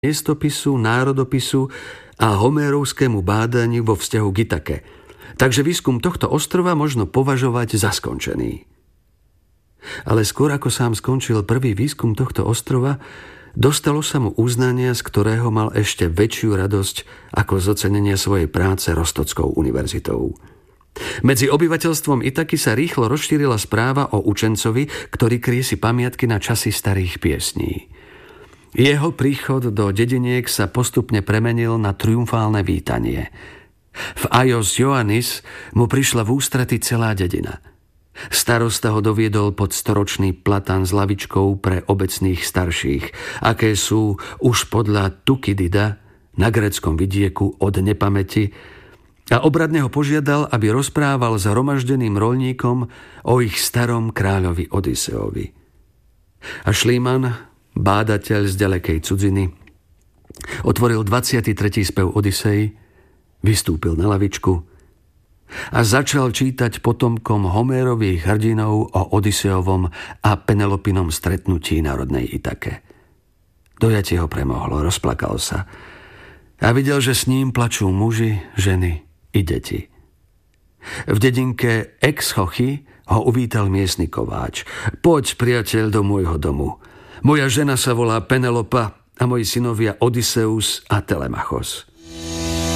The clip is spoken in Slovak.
miestopisu, národopisu a homérovskému bádaniu vo vzťahu k Itake. Takže výskum tohto ostrova možno považovať za skončený. Ale skôr ako sám skončil prvý výskum tohto ostrova, dostalo sa mu uznania, z ktorého mal ešte väčšiu radosť ako z ocenenia svojej práce Rostockou univerzitou. Medzi obyvateľstvom Itaky sa rýchlo rozšírila správa o učencovi, ktorý kryje si pamiatky na časy starých piesní. Jeho príchod do dediniek sa postupne premenil na triumfálne vítanie. V Ajos Ioannis mu prišla v ústrety celá dedina. Starosta ho doviedol pod storočný platán s lavičkou pre obecných starších, aké sú už podľa Tukidida na gréckom vidieku od nepamäti, a obradne ho požiadal, aby rozprával s hromaždeným roľníkom o ich starom kráľovi Odysseovi. A Schliemann, bádateľ z ďalekej cudziny, otvoril 23. spev Odysei, vystúpil na lavičku a začal čítať potomkom Homérových hrdinov o Odysseovom a Penelopinom stretnutí národnej Itake. Dojatie ho premohlo, rozplakal sa a videl, že s ním plačú muži, ženy i deti. V dedinke Exchochy ho uvítal miestny kováč. Poď, priateľ, do môjho domu. Moja žena sa volá Penelopa a moji synovia Odysseus a Telemachos.